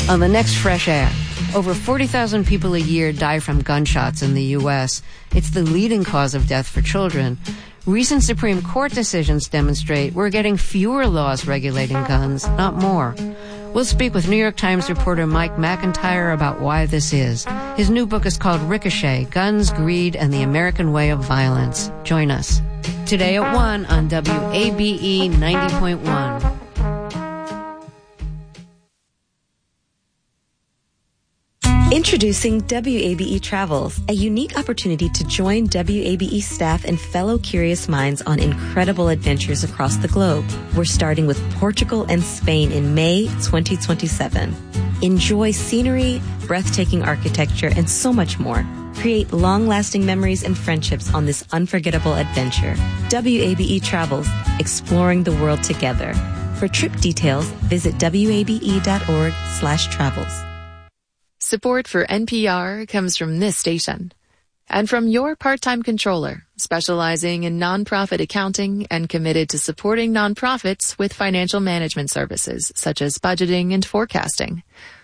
On the next Fresh Air, over 40,000 people a year die from gunshots in the U.S. It's the leading cause of death for children. Recent Supreme Court decisions demonstrate we're getting fewer laws regulating guns, not more. We'll speak with New York Times reporter Mike McIntyre about why this is. His new book is called Ricochet, Guns, Greed, and the American Way of Violence. Join us. Today at 1 on WABE 90.1. Introducing WABE Travels, a unique opportunity to join WABE staff and fellow curious minds on incredible adventures across the globe. We're starting with Portugal and Spain in May 2027. Enjoy scenery, breathtaking architecture, and so much more. Create long-lasting memories and friendships on this unforgettable adventure. WABE Travels, exploring the world together. For trip details, visit wabe.org/travels. Support for NPR comes from this station and from your part-time controller, specializing in nonprofit accounting and committed to supporting nonprofits with financial management services such as budgeting and forecasting.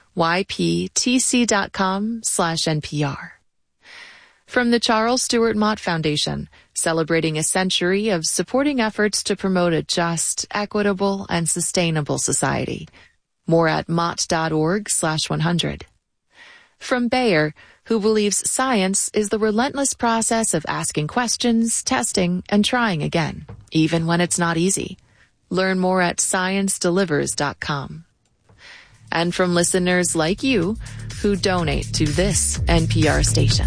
yptc.com/NPR. From the Charles Stewart Mott Foundation, celebrating a century of supporting efforts to promote a just, equitable, and sustainable society. More at mott.org/100. From Bayer, who believes science is the relentless process of asking questions, testing, and trying again, even when it's not easy. Learn more at sciencedelivers.com. And from listeners like you who donate to this NPR station.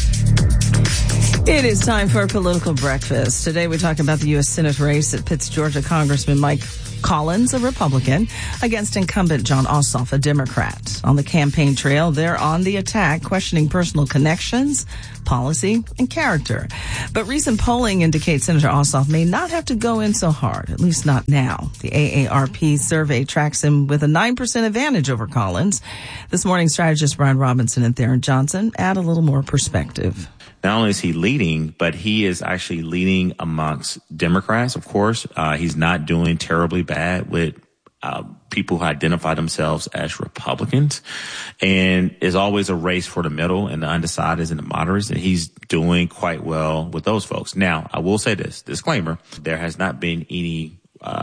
It is time for a political breakfast. Today we talk about the U.S. Senate race that pits Georgia Congressman Mike Collins, a Republican, against incumbent Jon Ossoff, a Democrat. On the campaign trail, they're on the attack, questioning personal connections, policy, and character. But recent polling indicates Senator Ossoff may not have to go in so hard, at least not now. The AARP survey tracks him with a 9% advantage over Collins. This morning, strategists Brian Robinson and Theron Johnson add a little more perspective. Not only is he leading, but he is actually leading amongst Democrats, of course. He's not doing terribly bad with people who identify themselves as Republicans. And it's always a race for the middle and the undecideds and the moderates, and he's doing quite well with those folks. Now, I will say this, disclaimer, there has not been any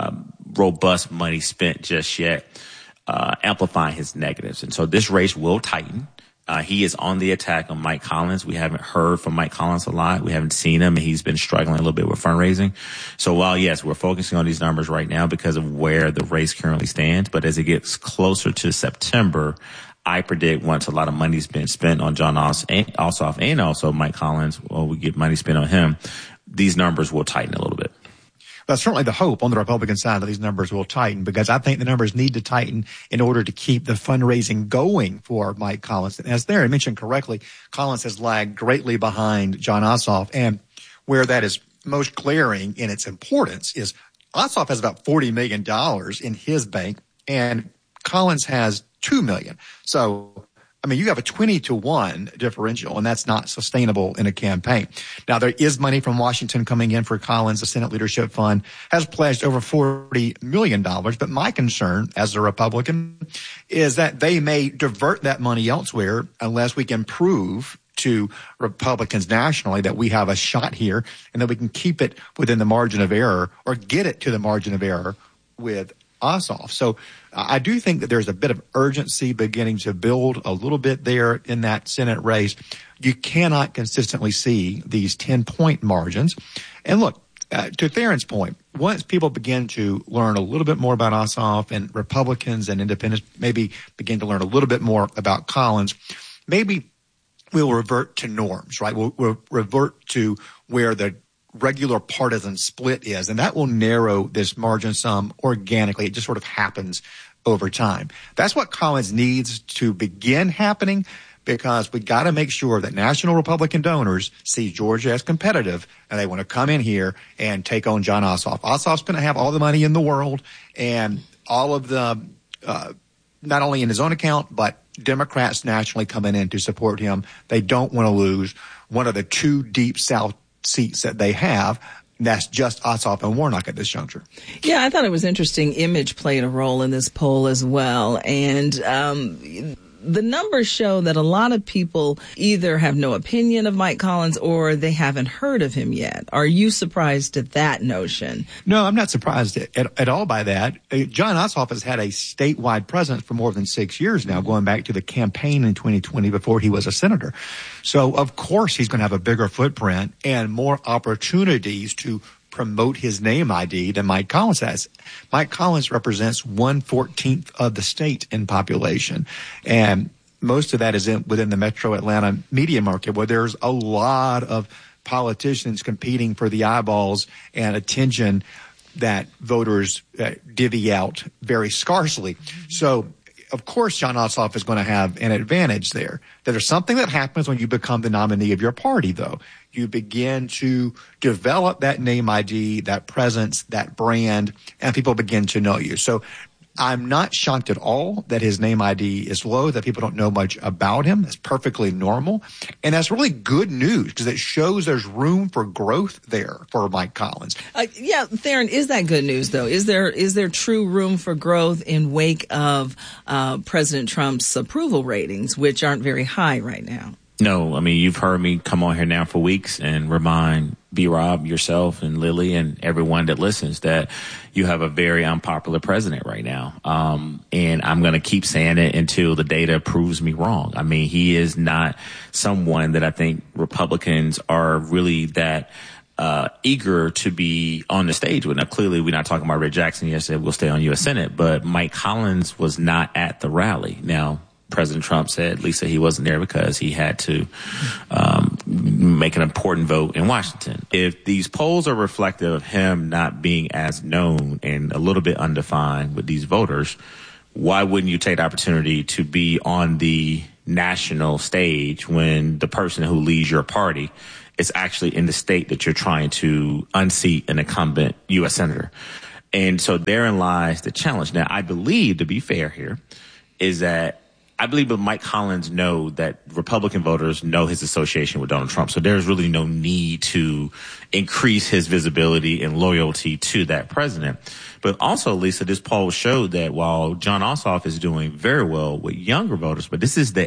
robust money spent just yet amplifying his negatives. And so this race will tighten. He is on the attack on Mike Collins. We haven't heard from Mike Collins a lot. We haven't seen him, and he's been struggling a little bit with fundraising. So while, yes, we're focusing on these numbers right now because of where the race currently stands, but as it gets closer to September, I predict once a lot of money's been spent on Jon Ossoff and also Mike Collins, or we get money spent on him, these numbers will tighten a little bit. That's certainly the hope on the Republican side that these numbers will tighten, because I think the numbers need to tighten in order to keep the fundraising going for Mike Collins. And as I mentioned correctly, Collins has lagged greatly behind Jon Ossoff. And where that is most glaring in its importance is Ossoff has about $40 million in his bank and Collins has $2 million. So, I mean, you have a 20-1 differential, and that's not sustainable in a campaign. Now, there is money from Washington coming in for Collins. The Senate Leadership Fund has pledged over $40 million. But my concern as a Republican is that they may divert that money elsewhere unless we can prove to Republicans nationally that we have a shot here and that we can keep it within the margin of error or get it to the margin of error with Ossoff. So I do think that there's a bit of urgency beginning to build a little bit there in that Senate race. You cannot consistently see these 10-point margins. And look, to Theron's point, once people begin to learn a little bit more about Ossoff and Republicans and independents maybe begin to learn a little bit more about Collins, maybe we'll revert to norms, right? We'll revert to where the regular partisan split is, and that will narrow this margin some organically. It just sort of happens over time. That's what Collins needs to begin happening, because we got to make sure that national Republican donors see Georgia as competitive and they want to come in here and take on Jon Ossoff. Ossoff's going to have all the money in the world and all of the, not only in his own account, but Democrats nationally coming in to support him. They don't want to lose one of the two deep South seats that they have. That's just Ossoff and Warnock at this juncture. Yeah, I thought it was interesting. Image played a role in this poll as well. And the numbers show that a lot of people either have no opinion of Mike Collins or they haven't heard of him yet. Are you surprised at that notion? No, I'm not surprised at all by that. Jon Ossoff has had a statewide presence for more than 6 years now, going back to the campaign in 2020 before he was a senator. So, of course, he's going to have a bigger footprint and more opportunities to promote his name ID than Mike Collins has. Mike Collins represents 1/14 of the state in population. And most of that is within the metro Atlanta media market, where there's a lot of politicians competing for the eyeballs and attention that voters divvy out very scarcely. So, of course, Jon Ossoff is going to have an advantage there. There's something that happens when you become the nominee of your party, though. You begin to develop that name ID, that presence, that brand, and people begin to know you. So I'm not shocked at all that his name ID is low, that people don't know much about him. That's perfectly normal. And that's really good news because it shows there's room for growth there for Mike Collins. Yeah, Theron, is that good news, though? Is there true room for growth in wake of President Trump's approval ratings, which aren't very high right now? No, I mean, you've heard me come on here now for weeks and remind B-Rob, yourself, and Lily, and everyone that listens that you have a very unpopular president right now. And I'm going to keep saying it until the data proves me wrong. I mean, he is not someone that I think Republicans are really that eager to be on the stage with. Now, clearly, we're not talking about Rick Jackson yesterday. We'll stay on U.S. Senate. But Mike Collins was not at the rally. Now, President Trump said, Lisa, he wasn't there because he had to make an important vote in Washington. If these polls are reflective of him not being as known and a little bit undefined with these voters, why wouldn't you take the opportunity to be on the national stage when the person who leads your party is actually in the state that you're trying to unseat an incumbent U.S. senator? And so therein lies the challenge. Now, I believe, to be fair here, is that I believe that Mike Collins know that Republican voters know his association with Donald Trump. So there's really no need to increase his visibility and loyalty to that president. But also, Lisa, this poll showed that while Jon Ossoff is doing very well with younger voters, but this is the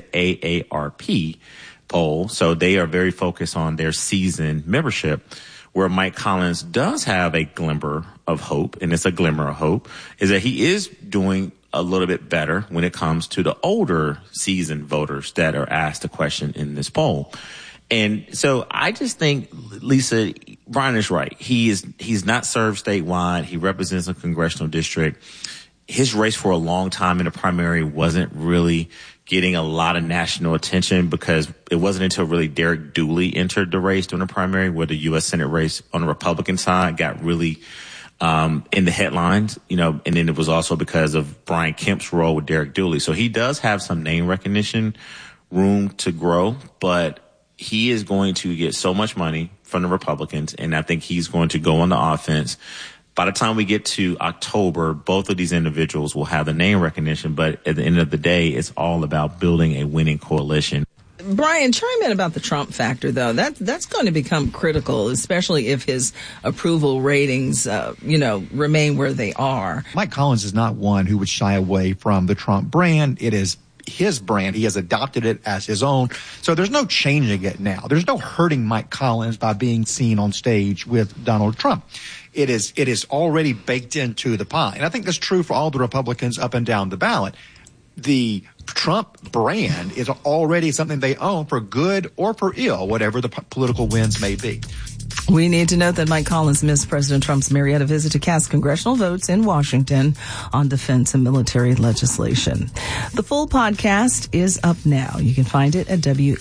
AARP poll, so they are very focused on their seasoned membership, where Mike Collins does have a glimmer of hope, and it's a glimmer of hope, is that he is doing a little bit better when it comes to the older seasoned voters that are asked a question in this poll. And so I just think, Lisa, Brian is right. He's not served statewide. He represents a congressional district. His race for a long time in the primary wasn't really getting a lot of national attention because it wasn't until really Derek Dooley entered the race during the primary where the U.S. Senate race on the Republican side got really in the headlines, and then it was also because of Brian Kemp's role with Derek Dooley. So he does have some name recognition room to grow, but he is going to get so much money from the Republicans, and I think he's going to go on the offense. By the time we get to October, both of these individuals will have the name recognition, but at the end of the day, it's all about building a winning coalition. Brian, chime in about the Trump factor, though. That's going to become critical, especially if his approval ratings, remain where they are. Mike Collins is not one who would shy away from the Trump brand. It is his brand. He has adopted it as his own. So there's no changing it now. There's no hurting Mike Collins by being seen on stage with Donald Trump. It is already baked into the pie. And I think that's true for all the Republicans up and down the ballot. The Trump brand is already something they own for good or for ill, whatever the political winds may be. We need to note that Mike Collins missed President Trump's Marietta visit to cast congressional votes in Washington on defense and military legislation. The full podcast is up now. You can find it at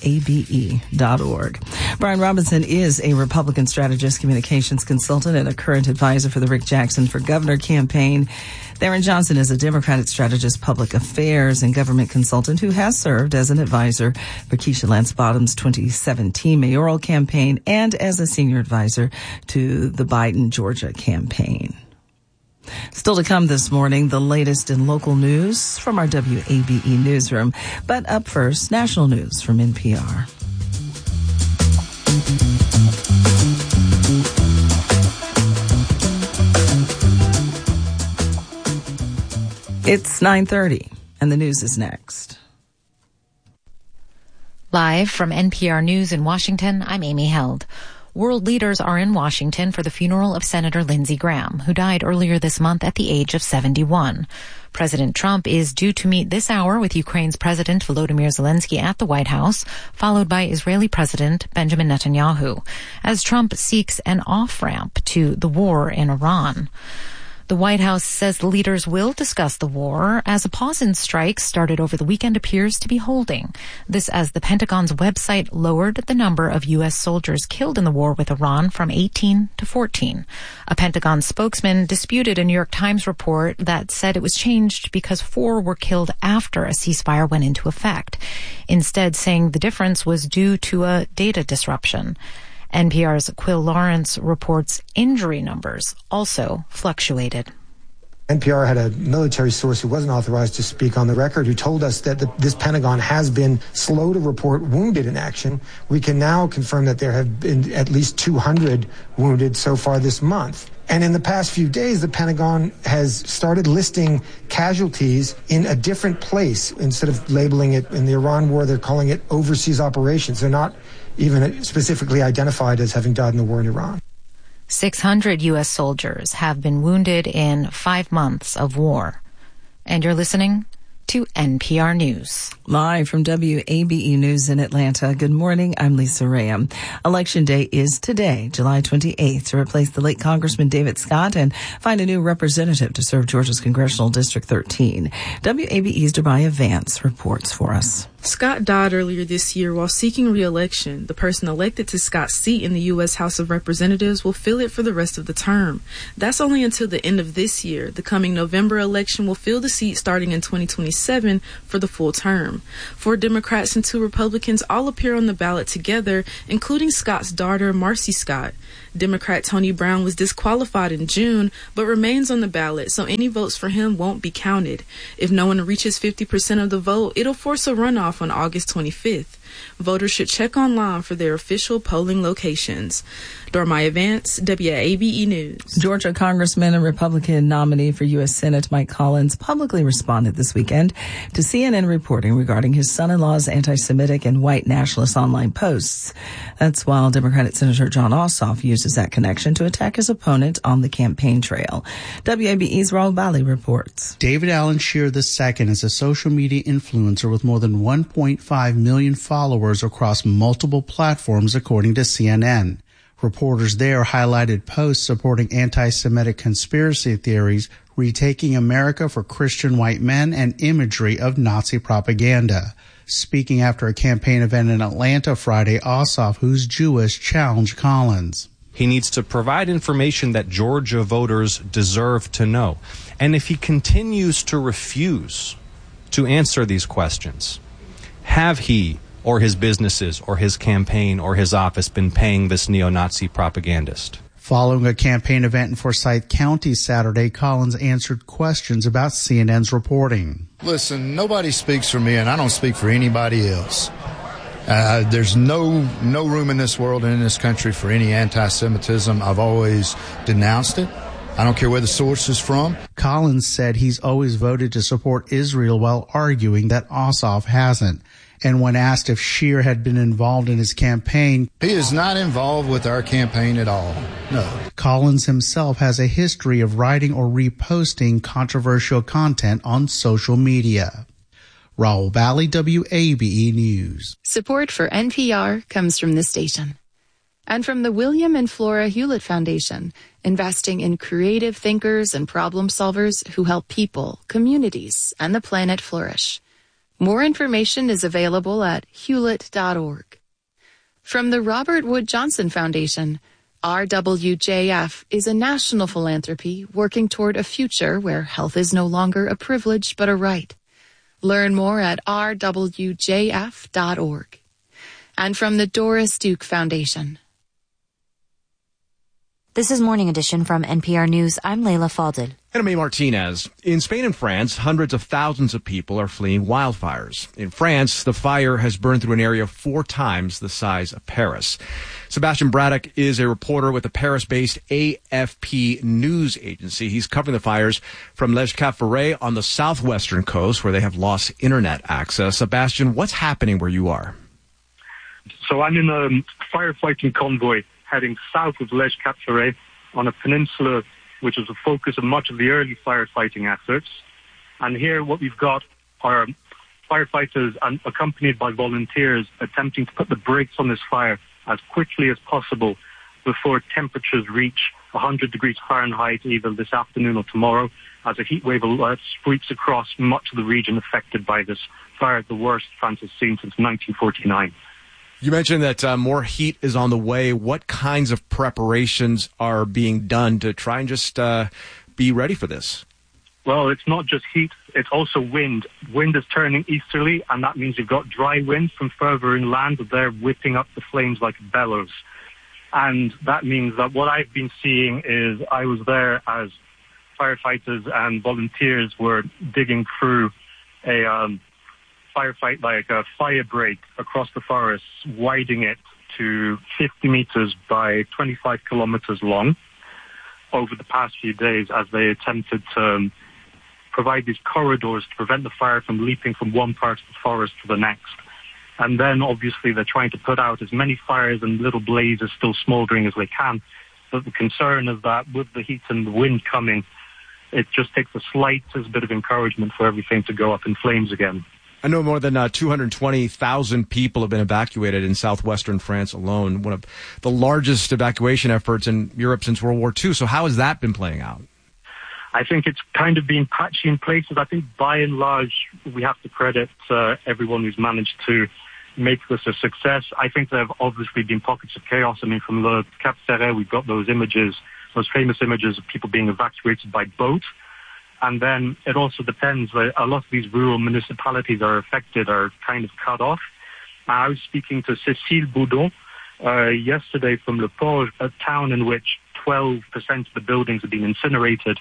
WABE.org. Brian Robinson is a Republican strategist, communications consultant, and a current advisor for the Rick Jackson for Governor campaign. Theron Johnson is a Democratic strategist, public affairs, and government consultant who has served as an advisor for Keisha Lance Bottoms' 2017 mayoral campaign and as a senior advisor to the Biden Georgia campaign. Still to come this morning, the latest in local news from our WABE newsroom. But up first, national news from NPR. It's 9:30, and the news is next. Live from NPR News in Washington, I'm Amy Held. World leaders are in Washington for the funeral of Senator Lindsey Graham, who died earlier this month at the age of 71. President Trump is due to meet this hour with Ukraine's President Volodymyr Zelensky at the White House, followed by Israeli President Benjamin Netanyahu, as Trump seeks an off-ramp to the war in Iran. The White House says the leaders will discuss the war as a pause in strikes started over the weekend appears to be holding. This as the Pentagon's website lowered the number of U.S. soldiers killed in the war with Iran from 18 to 14. A Pentagon spokesman disputed a New York Times report that said it was changed because 4 were killed after a ceasefire went into effect, instead saying the difference was due to a data disruption. NPR's Quill Lawrence reports injury numbers also fluctuated. NPR had a military source who wasn't authorized to speak on the record who told us that this Pentagon has been slow to report wounded in action. We can now confirm that there have been at least 200 wounded so far this month. And in the past few days, the Pentagon has started listing casualties in a different place. Instead of labeling it in the Iran war, they're calling it overseas operations. They're not even specifically identified as having died in the war in Iran. 600 U.S. soldiers have been wounded in 5 months of war. And you're listening to NPR News. Live from WABE News in Atlanta. Good morning. I'm Lisa Rayam. Election day is today, July 28th, to replace the late Congressman David Scott and find a new representative to serve Georgia's Congressional District 13. WABE's Derbaya Vance reports for us. Scott died earlier this year while seeking re-election. The person elected to Scott's seat in the U.S. House of Representatives will fill it for the rest of the term. That's only until the end of this year. The coming November election will fill the seat starting in 2027 for the full term. 4 Democrats and 2 Republicans all appear on the ballot together, including Scott's daughter, Marcy Scott. Democrat Tony Brown was disqualified in June, but remains on the ballot, so any votes for him won't be counted. If no one reaches 50% of the vote, it'll force a runoff on August 25th. Voters should check online for their official polling locations. Derbaya Vance, WABE News. Georgia Congressman and Republican nominee for U.S. Senate Mike Collins publicly responded this weekend to CNN reporting regarding his son-in-law's anti-Semitic and white nationalist online posts. That's while Democratic Senator Jon Ossoff uses that connection to attack his opponent on the campaign trail. WABE's Raul Bali reports. David Allen Scheer II is a social media influencer with more than 1.5 million followers across multiple platforms, according to CNN. Reporters there highlighted posts supporting anti-Semitic conspiracy theories, retaking America for Christian white men, and imagery of Nazi propaganda. Speaking after a campaign event in Atlanta Friday, Ossoff, who's Jewish, challenged Collins. He needs to provide information that Georgia voters deserve to know. And if he continues to refuse to answer these questions, have he or his businesses or his campaign or his office been paying this neo-Nazi propagandist? Following a campaign event in Forsyth County Saturday, Collins answered questions about CNN's reporting. Listen, nobody speaks for me, and I don't speak for anybody else. There's no room in this world and in this country for any anti-Semitism. I've always denounced it. I don't care where the source is from. Collins said he's always voted to support Israel while arguing that Ossoff hasn't. And when asked if Scheer had been involved in his campaign, he is not involved with our campaign at all. No. Collins himself has a history of writing or reposting controversial content on social media. Raul Bali, WABE News. Support for NPR comes from this station. And from the William and Flora Hewlett Foundation, investing in creative thinkers and problem solvers who help people, communities, and the planet flourish. More information is available at hewlett.org. From the Robert Wood Johnson Foundation, RWJF is a national philanthropy working toward a future where health is no longer a privilege but a right. Learn more at rwjf.org. And from the Doris Duke Foundation. This is Morning Edition from NPR News. I'm Leila Fadel. And I'm A. Martinez. In Spain and France, hundreds of thousands of people are fleeing wildfires. In France, the fire has burned through an area 4 times the size of Paris. Sebastian Braddock is a reporter with the Paris-based AFP news agency. He's covering the fires from Les Cap-Ferret on the southwestern coast, where they have lost internet access. Sebastian, what's happening where you are? So I'm in a firefighting convoy heading south of Les Cap-Ferret on a peninsula which was the focus of much of the early firefighting efforts. And here what we've got are firefighters accompanied by volunteers attempting to put the brakes on this fire as quickly as possible before temperatures reach 100 degrees Fahrenheit either this afternoon or tomorrow, as a heat wave alert sweeps across much of the region affected by this fire, the worst France has seen since 1949. You mentioned that more heat is on the way. What kinds of preparations are being done to try and just be ready for this? Well, it's not just heat, it's also wind. Wind is turning easterly, and that means you've got dry winds from further inland. They're whipping up the flames like bellows. And that means that what I've been seeing is I was there as firefighters and volunteers were digging through a firefight, like a fire break across the forest, widening it to 50 meters by 25 kilometers long over the past few days as they attempted to provide these corridors to prevent the fire from leaping from one part of the forest to the next. And then obviously they're trying to put out as many fires and little blazes still smoldering as they can. But the concern is that with the heat and the wind coming, it just takes the slightest bit of encouragement for everything to go up in flames again. I know more than 220,000 people have been evacuated in southwestern France alone, one of the largest evacuation efforts in Europe since World War II. So how has that been playing out? I think it's kind of been patchy in places. I think by and large, we have to credit everyone who's managed to make this a success. I think there have obviously been pockets of chaos. I mean, from Le Cap-Ferret, we've got those images, those famous images of people being evacuated by boat. And then it also depends. A lot of these rural municipalities are affected, are kind of cut off. I was speaking to Cécile Boudon yesterday from Le Porge, a town in which 12% of the buildings have been incinerated.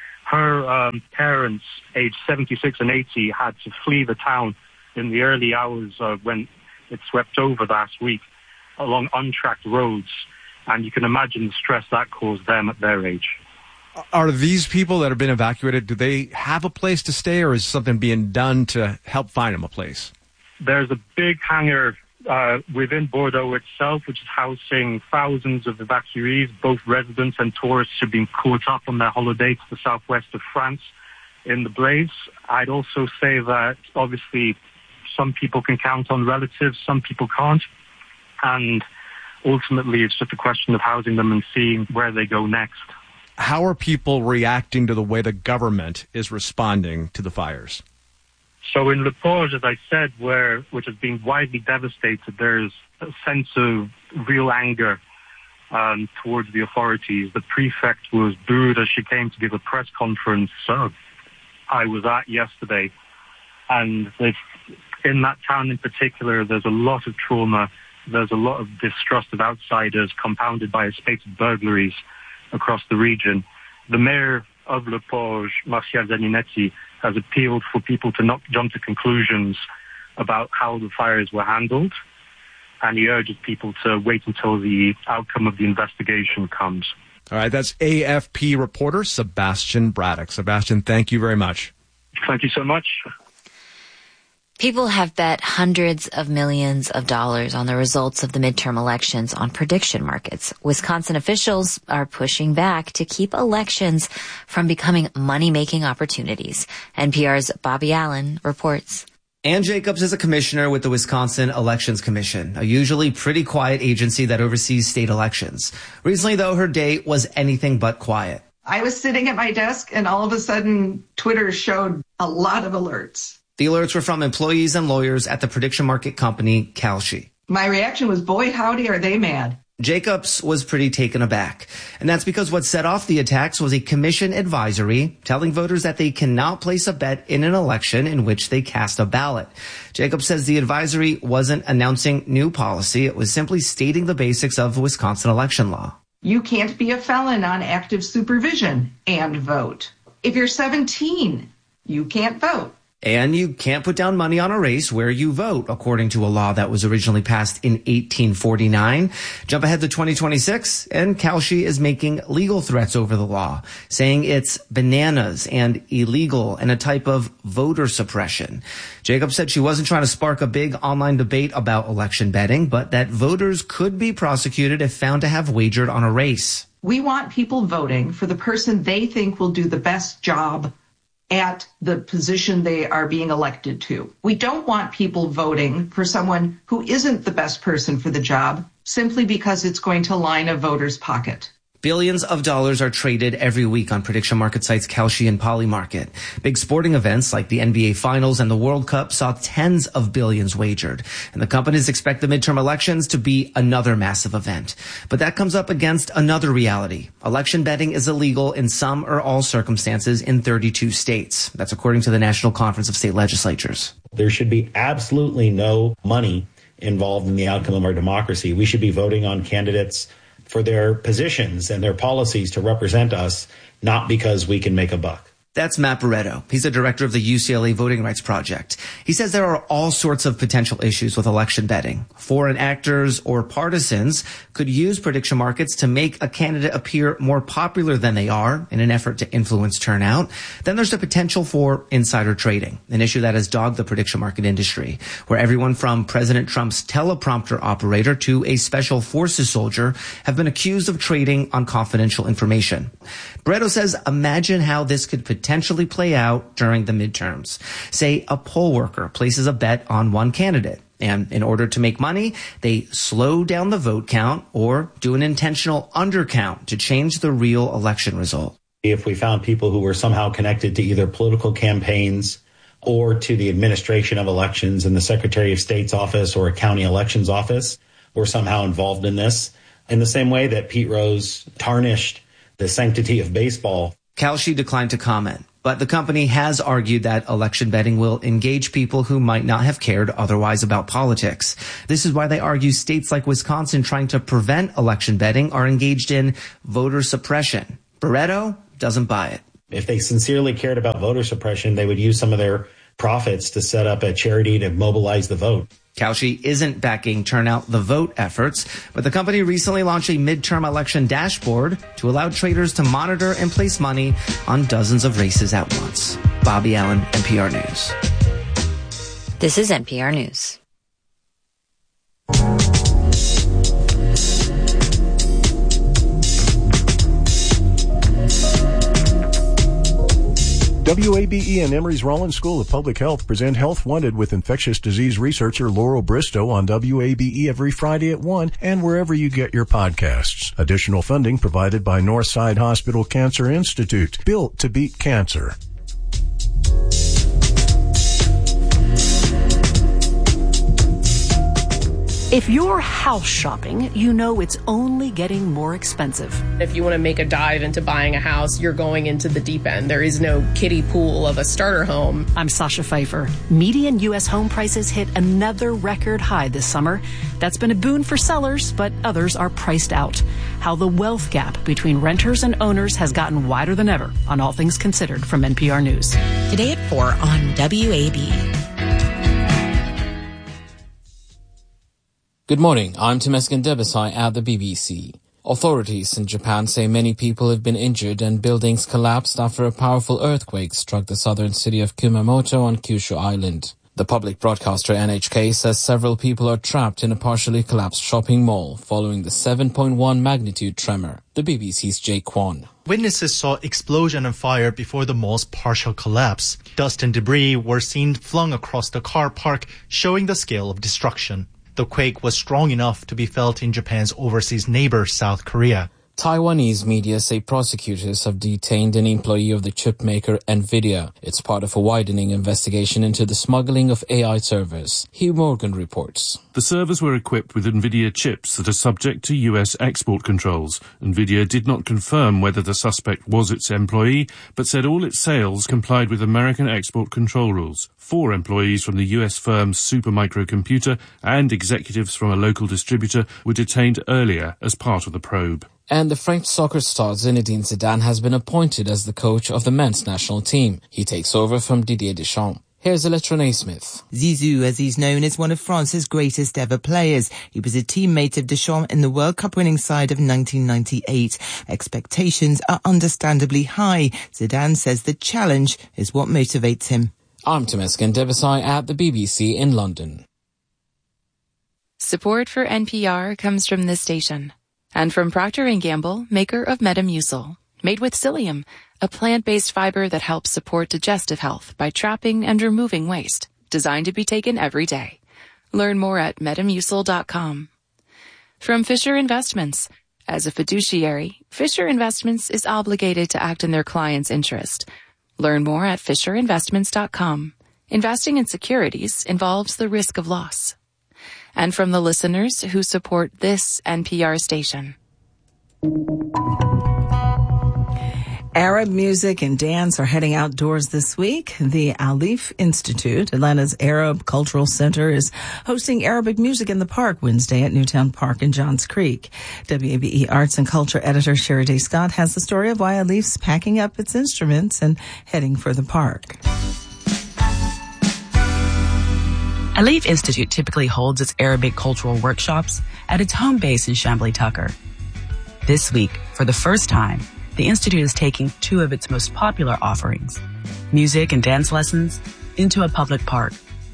Her parents, aged 76 and 80, had to flee the town in the early hours when it swept over last week along untracked roads. And you can imagine the stress that caused them at their age. Are these people that have been evacuated, do they have a place to stay, or is something being done to help find them a place? There's a big hangar within Bordeaux itself, which is housing thousands of evacuees, both residents and tourists who've been caught up on their holiday to the southwest of France in the blaze. I'd also say that obviously some people can count on relatives, some people can't. And ultimately it's just a question of housing them and seeing where they go next. How are people reacting to the way the government is responding to the fires? So in Le Porge, as I said, which has been widely devastated, there's a sense of real anger towards the authorities. The prefect was booed as she came to give a press conference I was at yesterday. And in that town in particular, there's a lot of trauma. There's a lot of distrust of outsiders compounded by a spate of burglaries across the region. The mayor of Le Porge, Martial Zaninetti, has appealed for people to not jump to conclusions about how the fires were handled, and he urges people to wait until the outcome of the investigation comes. All right, that's AFP reporter Sebastian Braddock. Sebastian, thank you very much. Thank you so much. People have bet hundreds of millions of dollars on the results of the midterm elections on prediction markets. Wisconsin officials are pushing back to keep elections from becoming money-making opportunities. NPR's Bobby Allen reports. Ann Jacobs is a commissioner with the Wisconsin Elections Commission, a usually pretty quiet agency that oversees state elections. Recently, though, her day was anything but quiet. I was sitting at my desk, and all of a sudden, Twitter showed a lot of alerts. The alerts were from employees and lawyers at the prediction market company Kalshi. My reaction was, boy, howdy, are they mad. Jacobs was pretty taken aback. And that's because what set off the attacks was a commission advisory telling voters that they cannot place a bet in an election in which they cast a ballot. Jacobs says the advisory wasn't announcing new policy. It was simply stating the basics of Wisconsin election law. You can't be a felon on active supervision and vote. If you're 17, you can't vote. And you can't put down money on a race where you vote, according to a law that was originally passed in 1849. Jump ahead to 2026, and Kalshi is making legal threats over the law, saying it's bananas and illegal and a type of voter suppression. Jacobs said she wasn't trying to spark a big online debate about election betting, but that voters could be prosecuted if found to have wagered on a race. We want people voting for the person they think will do the best job at the position they are being elected to. We don't want people voting for someone who isn't the best person for the job simply because it's going to line a voter's pocket. Billions of dollars are traded every week on prediction market sites Kalshi and Polymarket. Big sporting events like the NBA Finals and the World Cup saw tens of billions wagered. And the companies expect the midterm elections to be another massive event. But that comes up against another reality. Election betting is illegal in some or all circumstances in 32 states. That's according to the National Conference of State Legislatures. There should be absolutely no money involved in the outcome of our democracy. We should be voting on candidates for their positions and their policies to represent us, not because we can make a buck. That's Matt Barreto. He's the director of the UCLA Voting Rights Project. He says there are all sorts of potential issues with election betting. Foreign actors or partisans could use prediction markets to make a candidate appear more popular than they are in an effort to influence turnout. Then there's the potential for insider trading, an issue that has dogged the prediction market industry, where everyone from President Trump's teleprompter operator to a special forces soldier have been accused of trading on confidential information. Barreto says, imagine how this could potentially play out during the midterms. Say a poll worker places a bet on one candidate, and in order to make money, they slow down the vote count or do an intentional undercount to change the real election result. If we found people who were somehow connected to either political campaigns or to the administration of elections in the Secretary of State's office or a county elections office were somehow involved in this, in the same way that Pete Rose tarnished the sanctity of baseball. Kalshi declined to comment, but the company has argued that election betting will engage people who might not have cared otherwise about politics. This is why they argue states like Wisconsin trying to prevent election betting are engaged in voter suppression. Barreto doesn't buy it. If they sincerely cared about voter suppression, they would use some of their profits to set up a charity to mobilize the vote. Kalshi isn't backing Turn Out the Vote efforts, but the company recently launched a midterm election dashboard to allow traders to monitor and place money on dozens of races at once. Bobby Allen, NPR News. This is NPR News. WABE and Emory's Rollins School of Public Health present Health Wanted with infectious disease researcher Laurel Bristow on WABE every Friday at 1 and wherever you get your podcasts. Additional funding provided by Northside Hospital Cancer Institute, built to beat cancer. If you're house shopping, you know it's only getting more expensive. If you want to make a dive into buying a house, you're going into the deep end. There is no kiddie pool of a starter home. I'm Sasha Pfeiffer. Median U.S. home prices hit another record high this summer. That's been a boon for sellers, but others are priced out. How the wealth gap between renters and owners has gotten wider than ever on All Things Considered from NPR News. Today at 4 on WABE. Good morning, I'm Temesgen Debesai at the BBC. Authorities in Japan say many people have been injured and buildings collapsed after a powerful earthquake struck the southern city of Kumamoto on Kyushu Island. The public broadcaster NHK says several people are trapped in a partially collapsed shopping mall following the 7.1 magnitude tremor. The BBC's Jake Kwon. Witnesses saw explosion and fire before the mall's partial collapse. Dust and debris were seen flung across the car park, showing the scale of destruction. The quake was strong enough to be felt in Japan's overseas neighbor, South Korea. Taiwanese media say prosecutors have detained an employee of the chip maker NVIDIA. It's part of a widening investigation into the smuggling of AI servers. Hugh Morgan reports. The servers were equipped with NVIDIA chips that are subject to US export controls. NVIDIA did not confirm whether the suspect was its employee, but said all its sales complied with American export control rules. 4 employees from the US firm Supermicro Computer and executives from a local distributor were detained earlier as part of the probe. And the French soccer star Zinedine Zidane has been appointed as the coach of the men's national team. He takes over from Didier Deschamps. Here's Electrone Smith. Zizou, as he's known, is one of France's greatest ever players. He was a teammate of Deschamps in the World Cup winning side of 1998. Expectations are understandably high. Zidane says the challenge is what motivates him. I'm Temesgen Debesai at the BBC in London. Support for NPR comes from this station and from Procter & Gamble, maker of Metamucil, made with psyllium, a plant-based fiber that helps support digestive health by trapping and removing waste, designed to be taken every day. Learn more at Metamucil.com. From Fisher Investments. As a fiduciary, Fisher Investments is obligated to act in their client's interest. Learn more at FisherInvestments.com. Investing in securities involves the risk of loss. And from the listeners who support this NPR station. Arab music and dance are heading outdoors this week. The Alif Institute, Atlanta's Arab Cultural Center, is hosting Arabic music in the park Wednesday at Newtown Park in Johns Creek. WABE Arts and Culture editor Sherry Day Scott has the story of why Alif's packing up its instruments and heading for the park. Alif Institute typically holds its Arabic cultural workshops at its home base in Chambly-Tucker. This week, for the first time, the Institute is taking two of its most popular offerings, music and dance lessons, into a public park.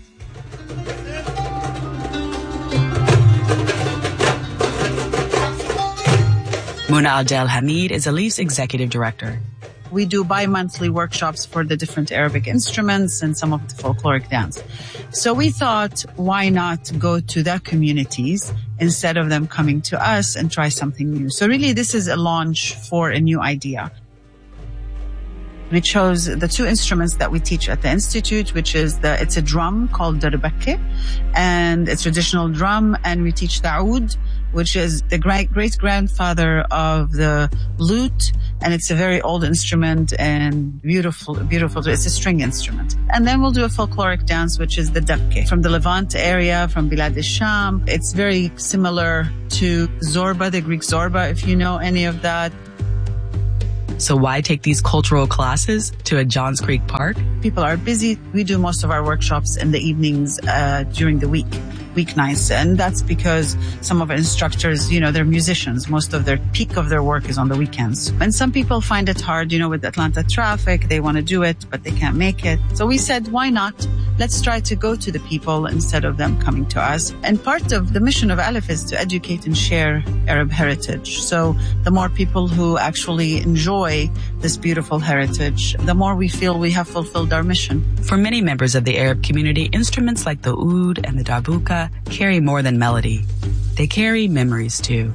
Muna Abdel Hamid is Alif's executive director. We do bi-monthly workshops for the different Arabic instruments and some of the folkloric dance. So we thought, why not go to their communities instead of them coming to us and try something new? So really, this is a launch for a new idea. We chose the two instruments that we teach at the Institute, which is it's a drum called the Rebekke, and it's traditional drum, and we teach the oud, which is the great-grandfather of the lute, and it's a very old instrument and beautiful. It's a string instrument. And then we'll do a folkloric dance, which is the Dabke, from the Levant area, from Bilad al-Sham. It's very similar to Zorba, the Greek Zorba, if you know any of that. So why take these cultural classes to a Johns Creek park? People are busy. We do most of our workshops in the evenings during the weeknights. And that's because some of our instructors, they're musicians. Most of their peak of their work is on the weekends. And some people find it hard, with Atlanta traffic. They want to do it, but they can't make it. So we said, why not? Let's try to go to the people instead of them coming to us. And part of the mission of Alif is to educate and share Arab heritage. So the more people who actually enjoy this beautiful heritage, the more we feel we have fulfilled our mission. For many members of the Arab community, instruments like the oud and the darbuka carry more than melody. They carry memories too.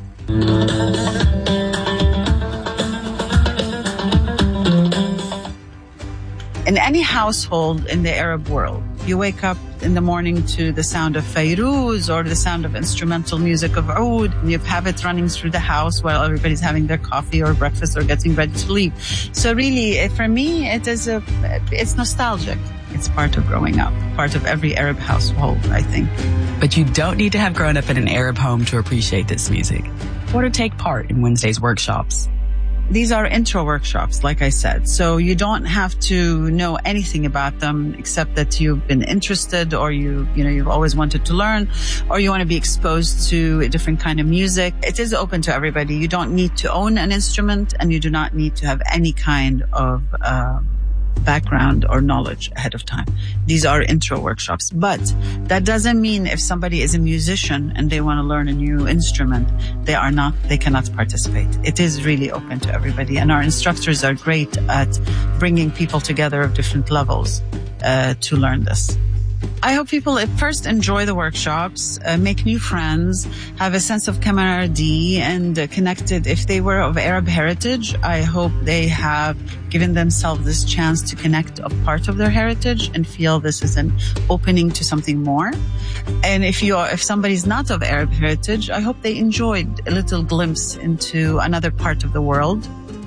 In any household in the Arab world, you wake up in the morning to the sound of Fairuz or the sound of instrumental music of oud, and you have it running through the house while everybody's having their coffee or breakfast or getting ready to leave. So really, for me, it's nostalgic. It's part of growing up, part of every Arab household, I think. But you don't need to have grown up in an Arab home to appreciate this music or to take part in Wednesday's workshops. These are intro workshops, like I said. So you don't have to know anything about them except that you've been interested or you've always wanted to learn or you want to be exposed to a different kind of music. It is open to everybody. You don't need to own an instrument and you do not need to have any kind of background or knowledge ahead of time. These are intro workshops, but that doesn't mean if somebody is a musician and they want to learn a new instrument, they cannot participate. It is really open to everybody, and our instructors are great at bringing people together of different levels to learn this. I hope people at first enjoy the workshops, make new friends, have a sense of camaraderie and connected. If they were of Arab heritage, I hope they have given themselves this chance to connect a part of their heritage and feel this is an opening to something more. And if somebody's not of Arab heritage, I hope they enjoyed a little glimpse into another part of the world.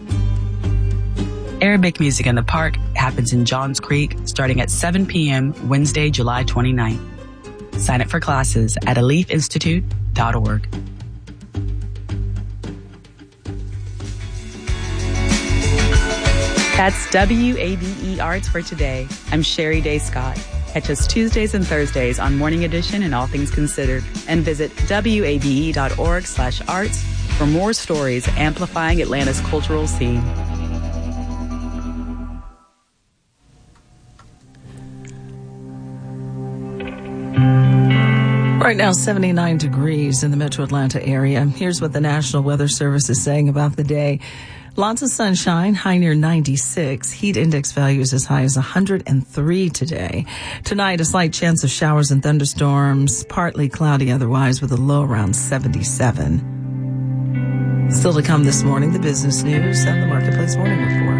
Arabic Music in the Park happens in Johns Creek starting at 7 p.m. Wednesday, July 29th. Sign up for classes at alifinstitute.org. That's WABE Arts for today. I'm Sherry Day Scott. Catch us Tuesdays and Thursdays on Morning Edition and All Things Considered, and visit wabe.org/arts for more stories amplifying Atlanta's cultural scene. Right now, 79 degrees in the metro Atlanta area. Here's what the National Weather Service is saying about the day. Lots of sunshine, high near 96. Heat index values as high as 103 today. Tonight, a slight chance of showers and thunderstorms, partly cloudy otherwise, with a low around 77. Still to come this morning, the business news and the Marketplace Morning Report.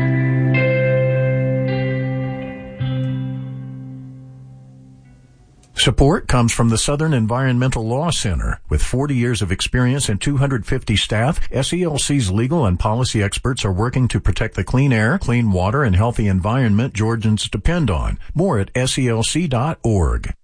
Support comes from the Southern Environmental Law Center. With 40 years of experience and 250 staff, SELC's legal and policy experts are working to protect the clean air, clean water, and healthy environment Georgians depend on. More at SELC.org.